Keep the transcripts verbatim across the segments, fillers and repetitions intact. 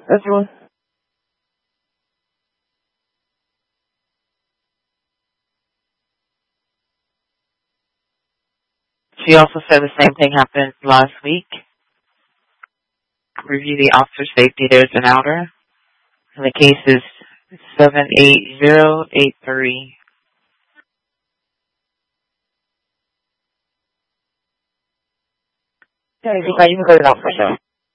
That's the one. She also said the same thing happened last week. Review the officer safety. There's an outer. And the case is seven eight zero eight three. Yeah, you can, you can cut it out for sure.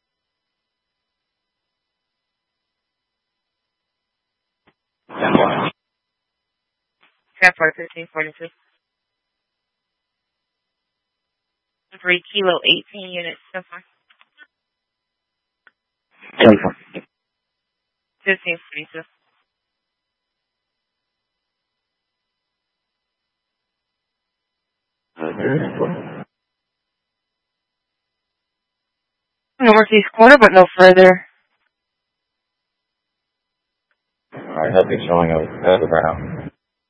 Transport fifteen forty-two. Three kilo eighteen units so far. Telephone. Fifteen forty-two. Northeast corner, but no further. Alright, he'll be showing up as of right now.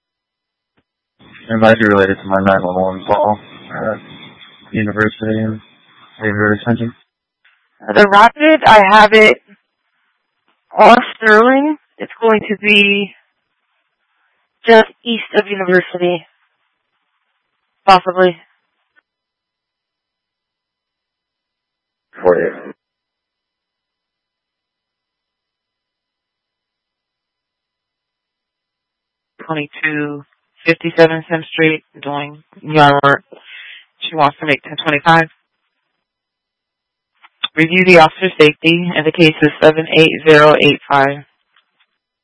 It might be related to my nine one one call at University and Behavioral Extension. The Rapid, I have it on Sterling. It's going to be just east of University, possibly. forty. twenty-two fifty-seven Sim Street, doing yard work. She wants to make ten twenty-five. Review the officer safety, and the case is seven eight zero eight five.